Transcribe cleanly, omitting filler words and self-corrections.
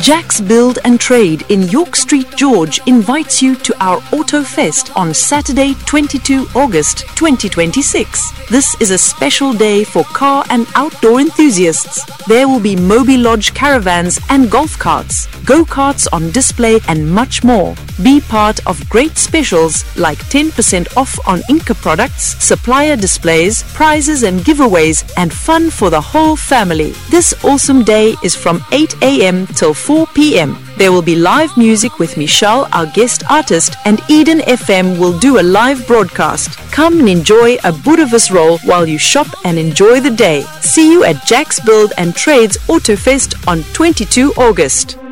Jack's Build and Trade in York Street, George invites you to our Auto Fest on Saturday, 22 August 2026. This is a special day for car and outdoor enthusiasts. There will be Moby Lodge caravans and golf carts, go-karts on display and much more. Be part of great specials like 10% off on Inca products, supplier displays, prizes and giveaways, and fun for the whole family. This awesome day is from 8 a.m. till 4 p.m. There will be live music with Michelle, our guest artist, and Eden FM will do a live broadcast. Come and enjoy a Boerewors roll while you shop and enjoy the day. See you at Jack's Build and Trades Autofest on 22 August.